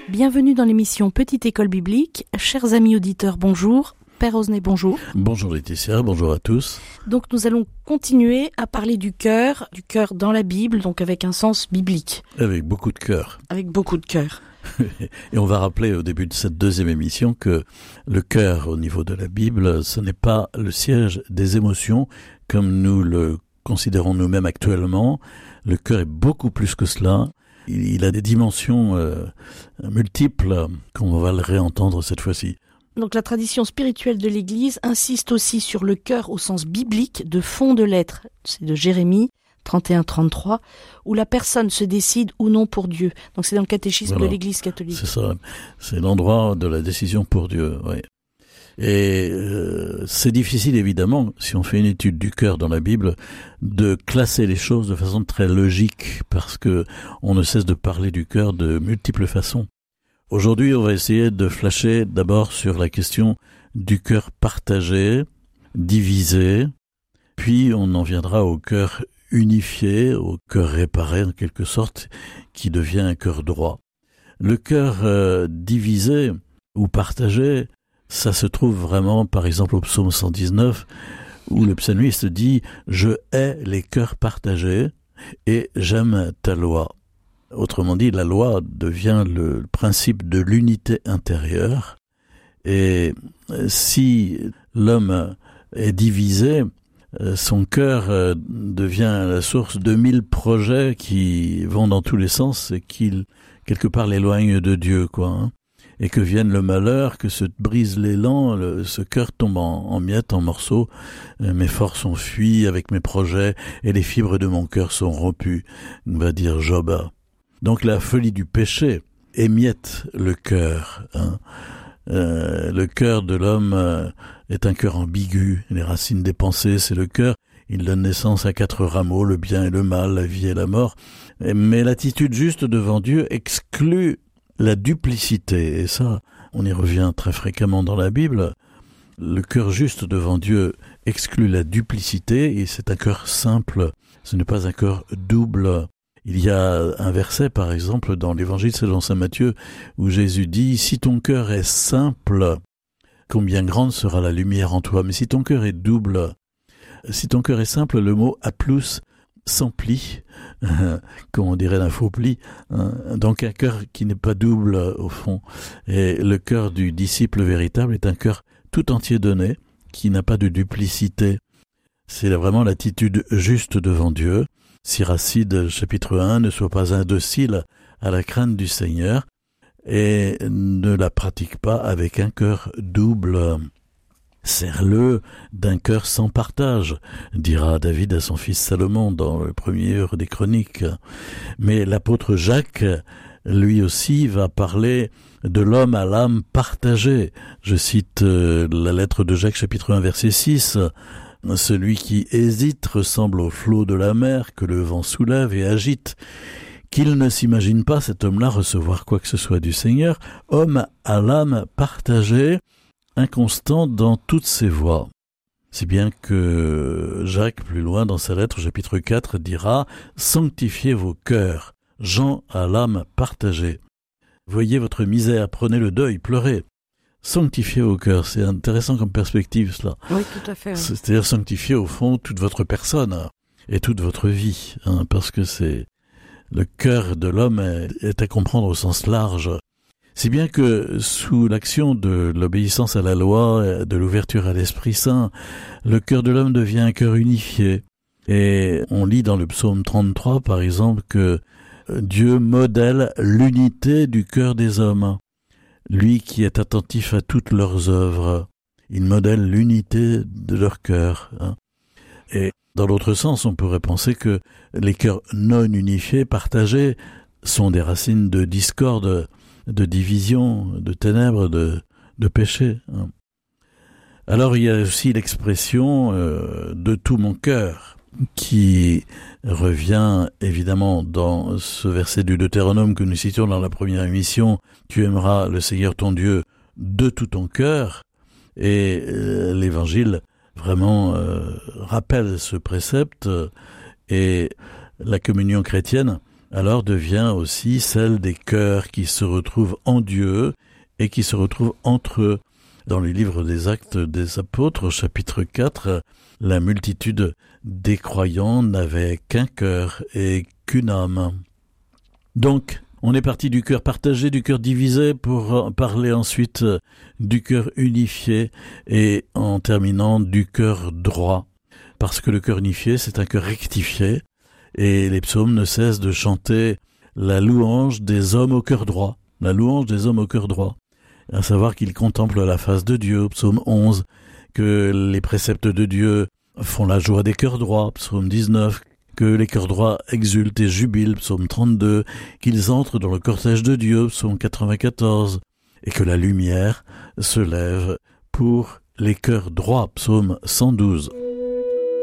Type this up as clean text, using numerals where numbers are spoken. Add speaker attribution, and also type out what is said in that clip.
Speaker 1: Bienvenue dans l'émission Petite École Biblique. Chers amis auditeurs, bonjour. Père Osnay, bonjour.
Speaker 2: Bonjour Laetitia, bonjour à tous.
Speaker 1: Donc nous allons continuer à parler du cœur dans la Bible, donc avec un sens biblique.
Speaker 2: Avec beaucoup de cœur.
Speaker 1: Avec beaucoup de cœur.
Speaker 2: Et on va rappeler au début de cette deuxième émission que le cœur au niveau de la Bible, ce n'est pas le siège des émotions comme nous le considérons nous-mêmes actuellement. Le cœur est beaucoup plus que cela. Il a des dimensions multiples, qu'on va le réentendre cette fois-ci.
Speaker 1: Donc la tradition spirituelle de l'Église insiste aussi sur le cœur au sens biblique de fond de l'être. C'est de Jérémie 31-33, où la personne se décide ou non pour Dieu. Donc c'est dans le catéchisme de l'Église catholique.
Speaker 2: C'est ça, c'est l'endroit de la décision pour Dieu, oui. Et c'est difficile évidemment, si on fait une étude du cœur dans la Bible, de classer les choses de façon très logique, parce que on ne cesse de parler du cœur de multiples façons. Aujourd'hui, on va essayer de flasher d'abord sur la question du cœur partagé, divisé, puis on en viendra au cœur unifié, au cœur réparé en quelque sorte, qui devient un cœur droit. Le cœur divisé ou partagé, ça se trouve vraiment, par exemple, au psaume 119, où le psalmiste dit « Je hais les cœurs partagés et j'aime ta loi ». Autrement dit, la loi devient le principe de l'unité intérieure. Et si l'homme est divisé, son cœur devient la source de 1000 projets qui vont dans tous les sens et qui, quelque part, l'éloignent de Dieu, quoi. Et que vienne le malheur, que se brise l'élan, ce cœur tombe en miettes, en morceaux. Mes forces ont fui avec mes projets et les fibres de mon cœur sont rompues, va dire Job. Donc la folie du péché émiette le cœur. Le cœur de l'homme est un cœur ambigu. Les racines des pensées, c'est le cœur. Il donne naissance à 4 rameaux, le bien et le mal, la vie et la mort. Mais l'attitude juste devant Dieu exclut la duplicité. Et ça, on y revient très fréquemment dans la Bible. Le cœur juste devant Dieu exclut la duplicité et c'est un cœur simple. Ce n'est pas un cœur double. Il y a un verset, par exemple, dans l'Évangile selon saint Matthieu, où Jésus dit « Si ton cœur est simple, combien grande sera la lumière en toi. Mais si ton cœur est double, si ton cœur est simple, le mot aplus s'emplit, comme on dirait d'un faux pli. Donc un cœur qui n'est pas double, au fond. Et le cœur du disciple véritable est un cœur tout entier donné, qui n'a pas de duplicité. C'est vraiment l'attitude juste devant Dieu. Siracide, chapitre 1, ne sois pas indocile à la crainte du Seigneur et ne la pratique pas avec un cœur double. Serre-le d'un cœur sans partage, dira David à son fils Salomon dans le premier livre des Chroniques. Mais l'apôtre Jacques, lui aussi, va parler de l'homme à l'âme partagée. Je cite la lettre de Jacques, chapitre 1, verset 6. Celui qui hésite ressemble au flot de la mer que le vent soulève et agite. Qu'il ne s'imagine pas cet homme-là recevoir quoi que ce soit du Seigneur, homme à l'âme partagée, inconstant dans toutes ses voies. Si bien que Jacques, plus loin dans sa lettre, chapitre 4, dira « Sanctifiez vos cœurs, gens à l'âme partagée. Voyez votre misère, prenez le deuil, pleurez. » Sanctifier vos cœurs, c'est intéressant comme perspective cela.
Speaker 1: Oui, tout à fait.
Speaker 2: C'est-à-dire sanctifier au fond toute votre personne et toute votre vie, parce que c'est le cœur de l'homme est à comprendre au sens large. Si bien que sous l'action de l'obéissance à la loi, de l'ouverture à l'Esprit Saint, le cœur de l'homme devient un cœur unifié. Et on lit dans le psaume 33 par exemple que Dieu modèle l'unité du cœur des hommes. Lui qui est attentif à toutes leurs œuvres, il modèle l'unité de leur cœur. Et dans l'autre sens, on pourrait penser que les cœurs non unifiés, partagés, sont des racines de discorde, de division, de ténèbres, de péché. Alors il y a aussi l'expression de tout mon cœur, qui revient évidemment dans ce verset du Deutéronome que nous citions dans la première émission, tu aimeras le Seigneur ton Dieu de tout ton cœur, et l'Évangile vraiment rappelle ce précepte, et la communion chrétienne alors devient aussi celle des cœurs qui se retrouvent en Dieu et qui se retrouvent entre eux. Dans les livres des Actes des Apôtres, au chapitre 4, la multitude des croyants n'avait qu'un cœur et qu'une âme. Donc, on est parti du cœur partagé, du cœur divisé, pour parler ensuite du cœur unifié et en terminant du cœur droit. Parce que le cœur unifié, c'est un cœur rectifié et les psaumes ne cessent de chanter la louange des hommes au cœur droit. La louange des hommes au cœur droit. À savoir qu'ils contemplent la face de Dieu, psaume 11, que les préceptes de Dieu font la joie des cœurs droits, psaume 19, que les cœurs droits exultent et jubilent, psaume 32, qu'ils entrent dans le cortège de Dieu, psaume 94, et que la lumière se lève pour les cœurs droits, psaume 112.